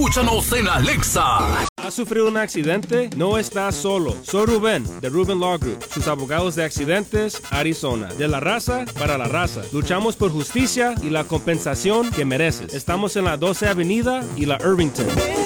Escúchanos en Alexa. ¿Has sufrido un accidente? No estás solo. Soy Rubén, de Rubén Law Group, sus abogados de accidentes, Arizona. De la raza para la raza. Luchamos por justicia y la compensación que mereces. Estamos en la 12 Avenida y la Irvington.